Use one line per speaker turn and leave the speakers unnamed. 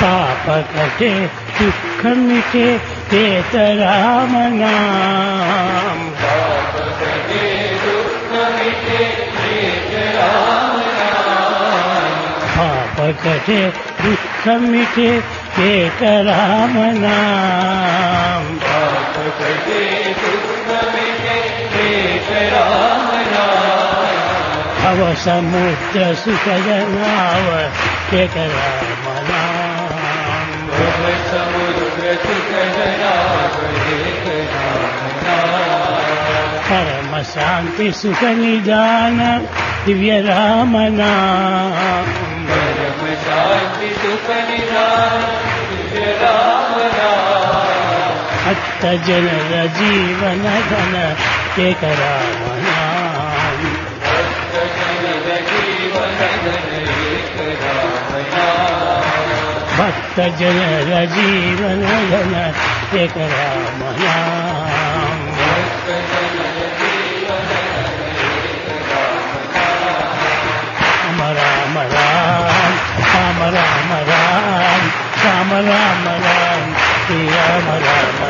पाप कटे दुख मिटे तेत राम नाम।
पाप कटे दुख मिटे तेत राम नाम।
पाप कटे दुख मिटे तेत राम नाम।
पाप कटे दुख मिटे तेत राम नाम।
भव समुद्र सुखद नाव तेत राम नाम।
भव समुद्र सुखद नाव तेत राम नाम।
परम शांति सुख निदान दिव्य राम नाम।
परम शांति सुख निदान दिव्य राम नाम।
भक्त जनर जीवन धन एक राम नाम।
भक्त जनर जीवन धन एक राम नाम।
भक्त जनर जीवन धन एक राम नाम।
भक्त जनर जीवन धन एक राम नाम।
राम राम राम राम राम राम राम राम राम श्री राम राम